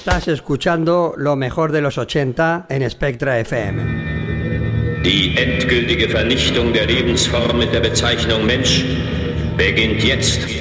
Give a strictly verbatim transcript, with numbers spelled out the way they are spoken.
Estás escuchando lo mejor de los ochenta en Spectra F M. Die endgültige Vernichtung der Lebensform mit der Bezeichnung Mensch beginnt jetzt.